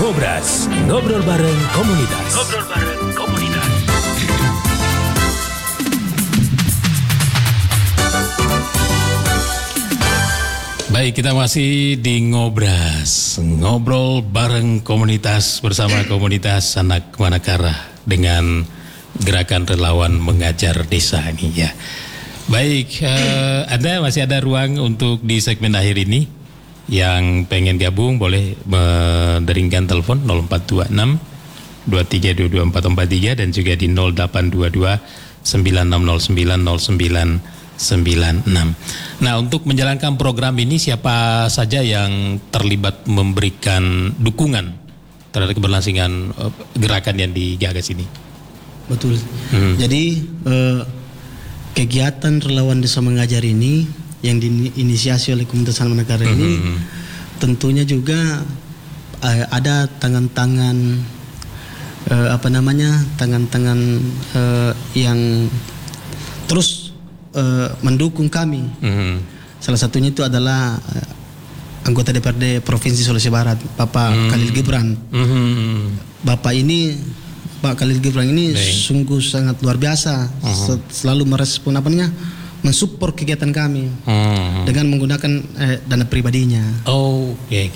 Ngobras, ngobrol bareng komunitas. Baik, kita masih di Ngobras, ngobrol bareng komunitas bersama komunitas Anak Manakara dengan gerakan relawan mengajar desa ini ya. Baik, masih ada ruang untuk di segmen akhir ini. Yang pengen gabung boleh menderingkan telepon 0426 2322 443 dan juga di 0822 9609 0996. Nah, untuk menjalankan program ini siapa saja yang terlibat memberikan dukungan terhadap keberlangsungan gerakan yang digagas ini? Betul. Jadi kegiatan relawan desa mengajar ini yang diinisiasi oleh komunitas Anak Manakara ini tentunya juga ada tangan-tangan tangan-tangan yang terus mendukung kami. Salah satunya itu adalah anggota DPRD Provinsi Sulawesi Barat, Bapak Khalil Gibran. Pak Khalil Gibran ini sungguh sangat luar biasa, selalu merespon mensupport kegiatan kami dengan menggunakan dana pribadinya. Oh, oke.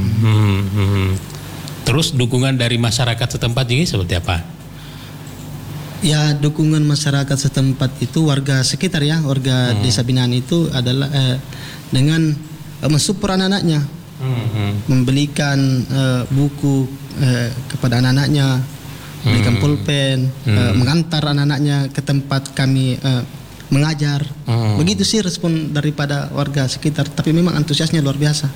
Terus dukungan dari masyarakat setempat ini seperti apa? Ya, dukungan masyarakat setempat itu warga sekitar ya, warga desa binaan itu adalah dengan mensupport anak-anaknya, membelikan buku kepada anak-anaknya, memberikan pulpen, mengantar anak-anaknya ke tempat kami mengajar. Begitu sih respon daripada warga sekitar, tapi memang antusiasnya luar biasa.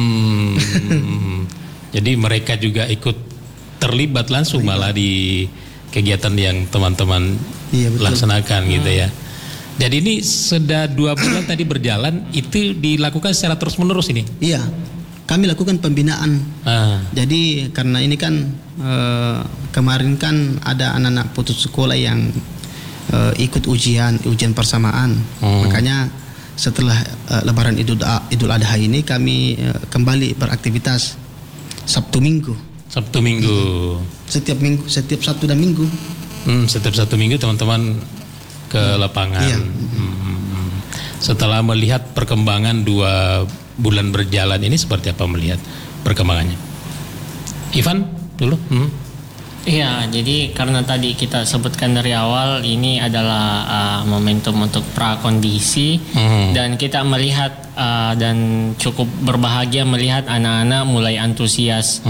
Jadi mereka juga ikut terlibat langsung malah di kegiatan yang teman-teman laksanakan gitu ya. Jadi ini sudah 2 bulan tadi berjalan, itu dilakukan secara terus menerus ini? Iya, kami lakukan pembinaan. Jadi karena ini kan kemarin kan ada anak-anak putus sekolah yang ikut ujian persamaan. Makanya setelah Lebaran Idul Adha ini kami kembali beraktivitas Sabtu Minggu. Setiap Sabtu dan Minggu. Setiap Sabtu Minggu teman-teman ke lapangan. Iya. Setelah melihat perkembangan 2 bulan berjalan ini, seperti apa melihat perkembangannya? Ivan dulu. Iya, jadi karena tadi kita sebutkan dari awal ini adalah momentum untuk prakondisi dan kita melihat dan cukup berbahagia melihat anak-anak mulai antusias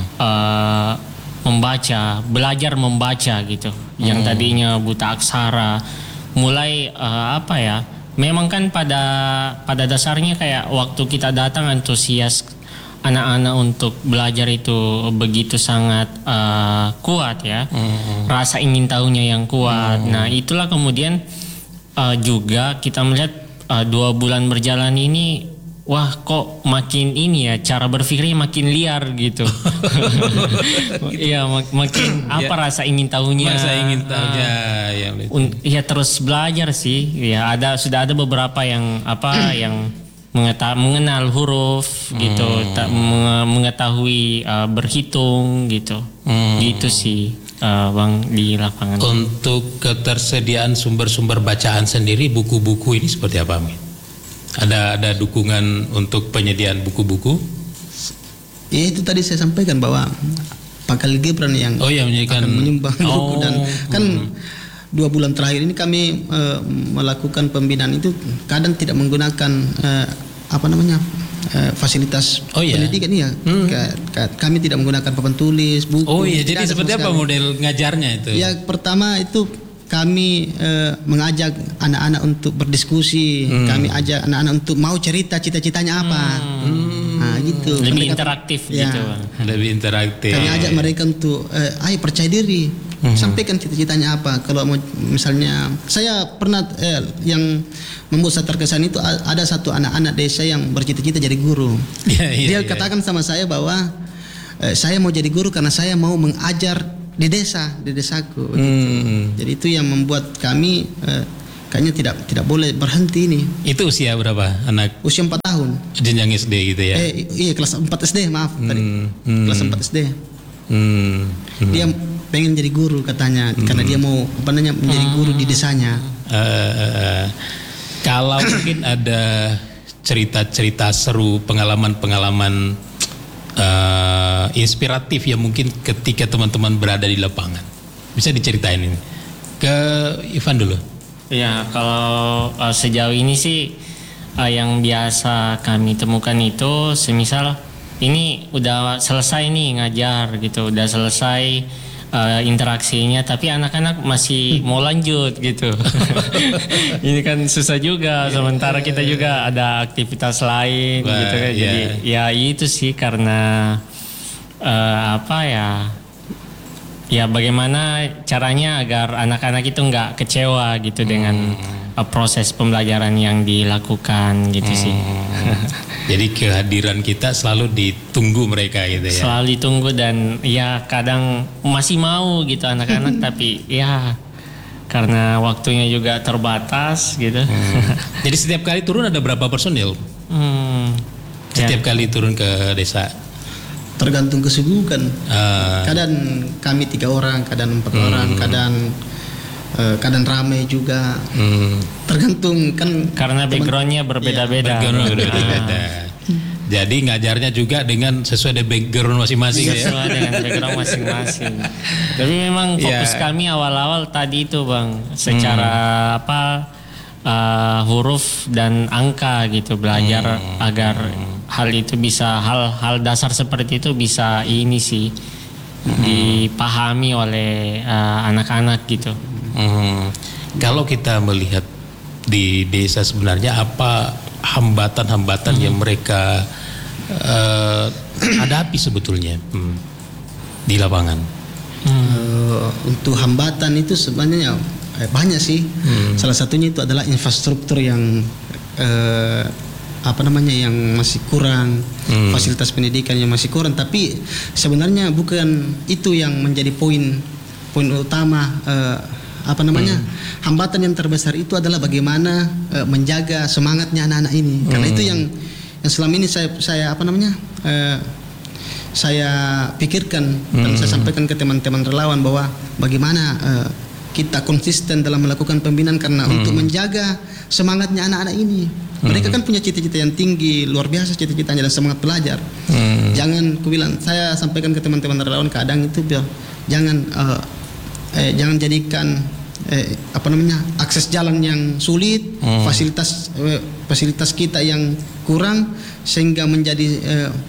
belajar membaca gitu. Yang tadinya buta aksara mulai memang kan pada dasarnya kayak waktu kita datang antusias anak-anak untuk belajar itu begitu sangat kuat ya, rasa ingin tahunya yang kuat. Nah itulah kemudian juga kita melihat 2 bulan berjalan ini, wah kok makin ini ya, cara berpikirnya makin liar gitu. Iya makin rasa ingin tahunya. Ya terus belajar sih. Ya sudah ada beberapa yang yang mengenal huruf gitu, mengetahui berhitung gitu. Gitu sih Bang di lapangan. Untuk ketersediaan sumber-sumber bacaan sendiri, buku-buku ini seperti apa, Min? Ada dukungan untuk penyediaan buku-buku? Ya itu tadi saya sampaikan bahwa Pak Khalil Gibran yang akan menyumbang buku dan kan 2 bulan terakhir ini kami melakukan pembinaan itu kadang tidak menggunakan fasilitas pendidikan ya. Kami tidak menggunakan papan tulis, buku. Jadi seperti apa model ngajarnya itu? Ya pertama itu kami mengajak anak-anak untuk berdiskusi, kami ajak anak-anak untuk mau cerita cita-citanya apa. Gitu. Lebih interaktif gitu. Lebih interaktif. Kami ajak mereka untuk ayo percaya diri, sampaikan cita-citanya apa. Kalau mau misalnya saya pernah yang membuat saya terkesan itu ada satu anak-anak desa yang bercita-cita jadi guru. Dia katakan sama saya bahwa saya mau jadi guru karena saya mau mengajar di desaku. Gitu. Jadi itu yang membuat kami kayaknya tidak boleh berhenti ini. Itu usia berapa anak? Usia 4 tahun. Jenjang SD gitu ya? Iya kelas 4 SD tadi. Kelas 4 SD. Dia pengen jadi guru katanya karena dia mau menjadi guru di desanya. Kalau mungkin ada cerita-cerita seru, pengalaman-pengalaman inspiratif yang mungkin ketika teman-teman berada di lapangan, bisa diceritain ini. Ke Ivan dulu. Ya, kalau sejauh ini sih yang biasa kami temukan itu semisal ini udah selesai nih ngajar gitu, udah selesai interaksinya, tapi anak-anak masih mau lanjut gitu. Ini kan susah juga, sementara kita juga ada aktivitas lain gitu kan. Jadi ya itu sih karena ya bagaimana caranya agar anak-anak itu nggak kecewa gitu dengan proses pembelajaran yang dilakukan gitu sih. Jadi kehadiran kita selalu ditunggu mereka gitu ya. Selalu ditunggu dan ya kadang masih mau gitu anak-anak tapi ya karena waktunya juga terbatas gitu. Jadi setiap kali turun ada berapa personil? Setiap kali turun ke desa? Tergantung kesibukan. Kadang kami 3 orang, kadang 4 orang, kadang ramai juga. Tergantung kan karena backgroundnya berbeda-beda. Jadi ngajarnya juga dengan sesuai dengan background masing-masing ya. Sesuai dengan background masing-masing. Tapi memang fokus kami awal-awal tadi itu Bang, secara huruf dan angka gitu, belajar agar hal itu bisa hal dasar seperti itu bisa ini sih dipahami oleh anak-anak gitu. Kalau kita melihat di desa sebenarnya apa hambatan-hambatan yang mereka hadapi sebetulnya di lapangan? Untuk hambatan itu sebenarnya banyak sih. Salah satunya itu adalah infrastruktur yang yang masih kurang, fasilitas pendidikan yang masih kurang. Tapi sebenarnya bukan itu yang menjadi poin utama. Hambatan yang terbesar itu adalah bagaimana menjaga semangatnya anak-anak ini. Karena itu yang selama ini saya pikirkan dan saya sampaikan ke teman-teman relawan bahwa bagaimana kita konsisten dalam melakukan pembinaan karena untuk menjaga semangatnya anak-anak ini. Mereka kan punya cita-cita yang tinggi, luar biasa cita-citanya dan semangat belajar. Jangan, saya sampaikan ke teman-teman relawan kadang itu jangan jadikan akses jalan yang sulit, fasilitas kita yang kurang sehingga menjadi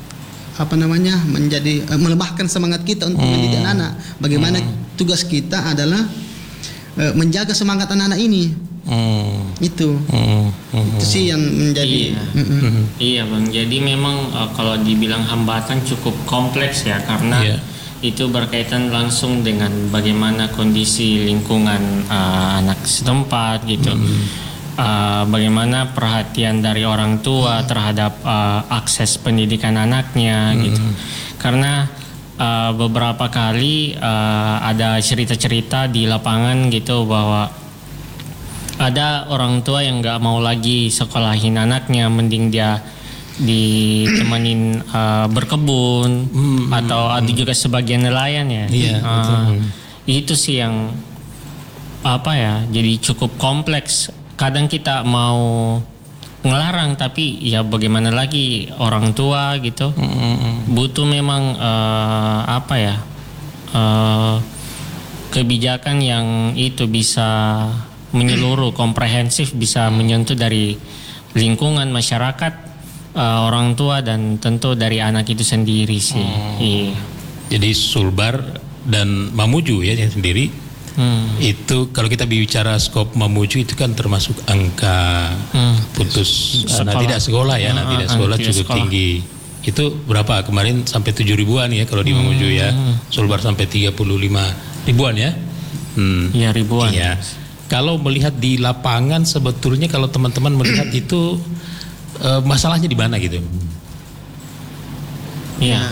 melemahkan semangat kita untuk mendidik anak. Bagaimana tugas kita adalah menjaga semangat anak-anak ini. Itu sih yang menjadi. Iya Bang. Jadi memang kalau dibilang hambatan cukup kompleks ya karena itu berkaitan langsung dengan bagaimana kondisi lingkungan anak setempat gitu. Bagaimana perhatian dari orang tua terhadap akses pendidikan anaknya gitu. Karena beberapa kali ada cerita-cerita di lapangan gitu bahwa ada orang tua yang nggak mau lagi sekolahin anaknya, mending dia ditemenin berkebun atau ada juga sebagian nelayan ya. Itu sih yang jadi cukup kompleks. Kadang kita mau ngelarang tapi ya bagaimana lagi orang tua gitu butuh memang kebijakan yang itu bisa menyeluruh, komprehensif, bisa menyentuh dari lingkungan masyarakat, orang tua dan tentu dari anak itu sendiri sih. Jadi Sulbar dan Mamuju ya yang sendiri itu kalau kita bicara skop Mamuju itu kan termasuk angka putus anak tidak sekolah ya, anak tidak sekolah cukup tinggi. Itu berapa kemarin sampai 7 ribuan ya kalau di Mamuju ya. Sulbar sampai 35 ribuan ya. Iya ribuan. Iya. Kalau melihat di lapangan sebetulnya kalau teman-teman melihat itu masalahnya di mana gitu? Iya.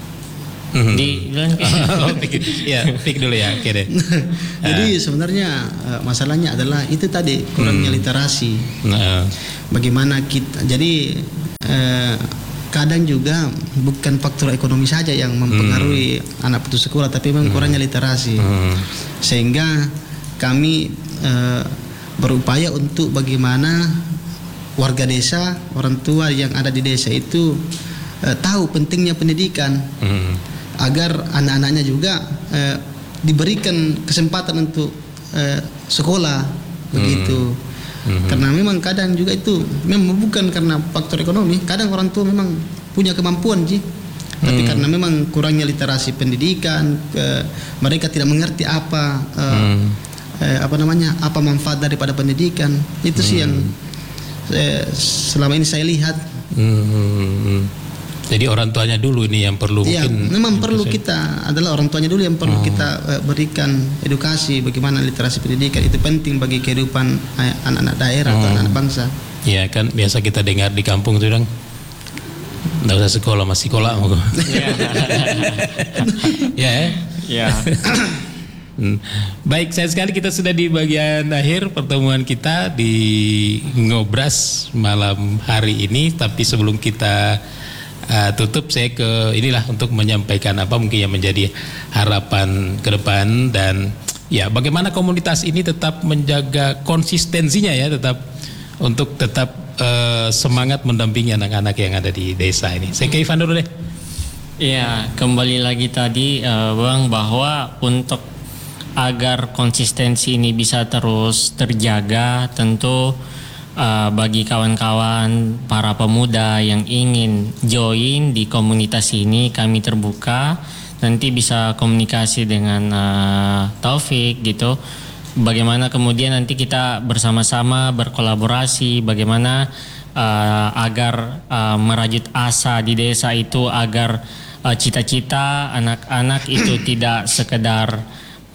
Pik dulu ya, oke deh. Jadi sebenarnya masalahnya adalah itu tadi kurangnya literasi. Bagaimana kita? Jadi kadang juga bukan faktor ekonomi saja yang mempengaruhi anak putus sekolah, tapi memang kurangnya literasi. Sehingga kami berupaya untuk bagaimana warga desa, orang tua yang ada di desa itu tahu pentingnya pendidikan, agar anak-anaknya juga diberikan kesempatan untuk sekolah begitu. Karena memang kadang juga itu memang bukan karena faktor ekonomi, kadang orang tua memang punya kemampuan sih, tapi karena memang kurangnya literasi pendidikan, mereka tidak mengerti apa apa manfaat daripada pendidikan. Itu sih yang selama ini saya lihat. Jadi orang tuanya dulu ini yang perlu Ya, mungkin. memang perlu kita adalah orang tuanya dulu yang perlu kita berikan edukasi bagaimana literasi pendidikan itu penting bagi kehidupan anak-anak daerah atau anak bangsa. Ya kan biasa kita dengar di kampung tuh dong, nggak usah sekolah masih sekolah mau. Ya. Baik, sayang sekali kita sudah di bagian akhir pertemuan kita di Ngobras malam hari ini. Tapi sebelum kita tutup, saya ke inilah untuk menyampaikan apa mungkin yang menjadi harapan ke depan, dan ya bagaimana komunitas ini tetap menjaga konsistensinya ya, tetap semangat mendampingi anak-anak yang ada di desa ini. Saya ke Ivan dulu deh. Ya, kembali lagi tadi Bang, bahwa untuk agar konsistensi ini bisa terus terjaga, tentu bagi kawan-kawan para pemuda yang ingin join di komunitas ini, kami terbuka. Nanti bisa komunikasi dengan Taufik gitu. Bagaimana kemudian nanti kita bersama-sama berkolaborasi, bagaimana agar merajut asa di desa itu, agar cita-cita anak-anak itu tidak sekedar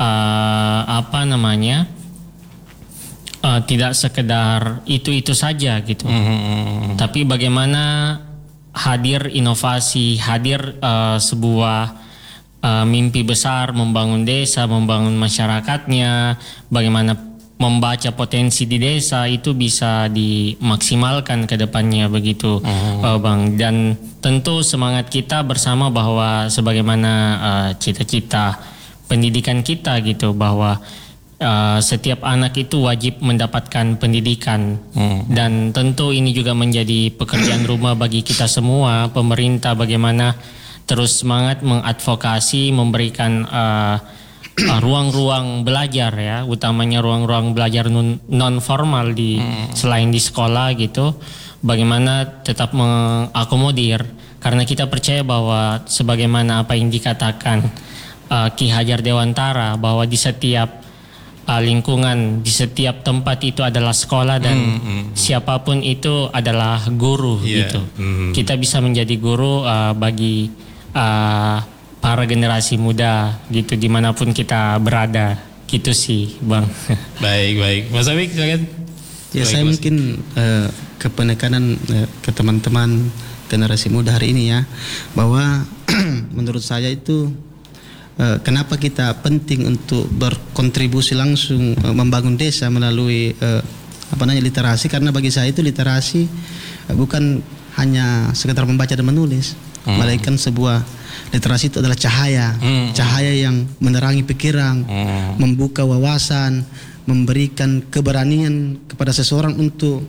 tidak sekedar itu saja gitu. Tapi bagaimana hadir inovasi, hadir sebuah mimpi besar membangun desa, membangun masyarakatnya, bagaimana membaca potensi di desa itu bisa dimaksimalkan ke depannya begitu, Bang. Dan tentu semangat kita bersama bahwa sebagaimana cita-cita pendidikan kita gitu, bahwa setiap anak itu wajib mendapatkan pendidikan. Dan tentu ini juga menjadi pekerjaan rumah bagi kita semua, pemerintah, bagaimana terus semangat mengadvokasi, memberikan ruang-ruang belajar ya, utamanya ruang-ruang belajar non formal selain di sekolah gitu, bagaimana tetap mengakomodir, karena kita percaya bahwa sebagaimana apa yang dikatakan Ki Hajar Dewantara, bahwa di setiap lingkungan, di setiap tempat itu adalah sekolah, dan siapapun itu adalah guru gitu. Kita bisa menjadi guru bagi para generasi muda gitu, dimanapun kita berada gitu sih, Bang. Baik, Mas Awik silakan. Ya, saya mungkin ke penekanan ke teman-teman generasi muda hari ini ya, bahwa menurut saya itu kenapa kita penting untuk berkontribusi langsung membangun desa melalui literasi, karena bagi saya itu literasi bukan hanya sekedar membaca dan menulis, melainkan sebuah literasi itu adalah cahaya yang menerangi pikiran, membuka wawasan, memberikan keberanian kepada seseorang untuk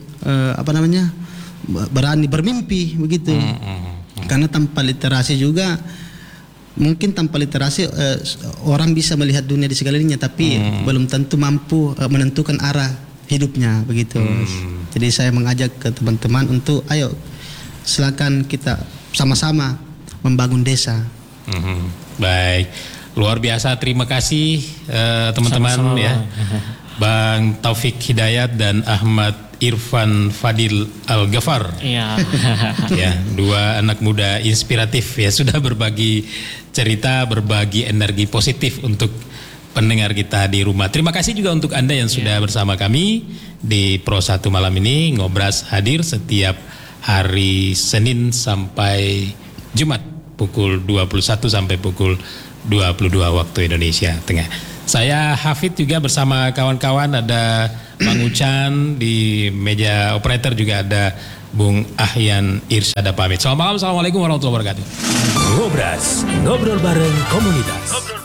berani bermimpi begitu. Karena tanpa literasi juga, mungkin tanpa literasi orang bisa melihat dunia di sekelilingnya, tapi belum tentu mampu menentukan arah hidupnya begitu. Jadi saya mengajak ke teman-teman untuk ayo silakan kita sama-sama membangun desa. Baik, luar biasa, terima kasih teman-teman ya, Bang Taufik Hidayat dan Ahmad Irfan Fadil Al-Ghafar. Iya. Ya, dua anak muda inspiratif ya, sudah berbagi cerita, berbagi energi positif untuk pendengar kita di rumah. Terima kasih juga untuk Anda yang sudah bersama kami di Pro 1 malam ini. Ngobras hadir setiap hari Senin sampai Jumat pukul 21 sampai pukul 22 waktu Indonesia Tengah. Saya Hafid juga bersama kawan-kawan, ada Bang Ucan di meja operator, juga ada Bung Ahyan Irsada pamit. Selamat malam, assalamualaikum warahmatullahi wabarakatuh. Ngobras, ngobrol bareng komunitas.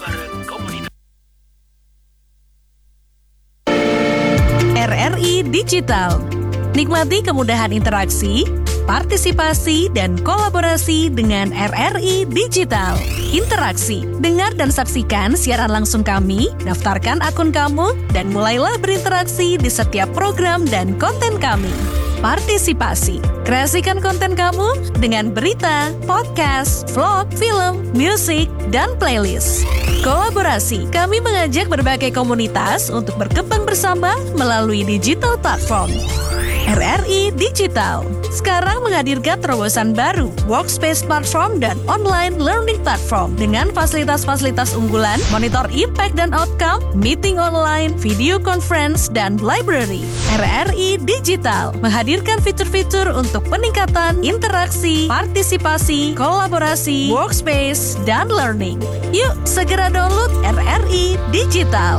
RRI Digital. Nikmati kemudahan interaksi, partisipasi, dan kolaborasi dengan RRI Digital. Interaksi, dengar dan saksikan siaran langsung kami, daftarkan akun kamu, dan mulailah berinteraksi di setiap program dan konten kami. Partisipasi, kreasikan konten kamu dengan berita, podcast, vlog, film, musik, dan playlist. Kolaborasi, kami mengajak berbagai komunitas untuk berkembang bersama melalui digital platform. RRI Digital sekarang menghadirkan terobosan baru, workspace platform dan online learning platform dengan fasilitas-fasilitas unggulan, monitor impact dan outcome, meeting online, video conference, dan library. RRI Digital menghadirkan fitur-fitur untuk peningkatan interaksi, partisipasi, kolaborasi, workspace, dan learning. Yuk, segera download RRI Digital.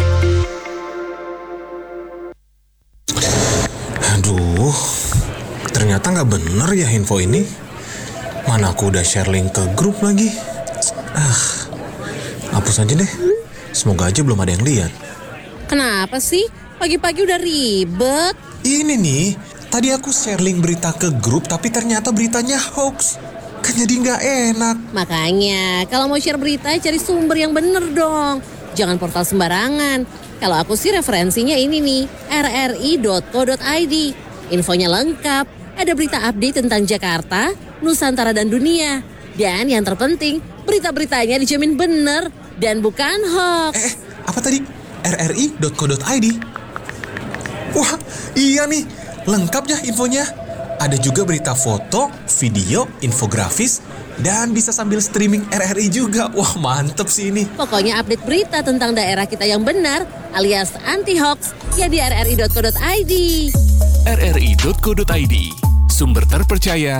Aduh, ternyata nggak bener ya info ini. Mana aku udah share link ke grup lagi. Hapus aja deh. Semoga aja belum ada yang lihat. Kenapa sih? Pagi-pagi udah ribet. Ini nih, tadi aku share link berita ke grup tapi ternyata beritanya hoax. Kan jadi nggak enak. Makanya, kalau mau share berita cari sumber yang bener dong. Jangan portal sembarangan. Kalau aku sih referensinya ini nih, rri.co.id. Infonya lengkap, ada berita update tentang Jakarta, Nusantara dan dunia. Dan yang terpenting, berita-beritanya dijamin bener dan bukan hoax. Apa tadi? rri.co.id? Wah, iya nih, lengkap ya infonya. Ada juga berita foto, video, infografis, dan bisa sambil streaming RRI juga. Wah, mantep sih ini. Pokoknya update berita tentang daerah kita yang benar alias anti-hoax ya di rri.co.id. rri.co.id, sumber terpercaya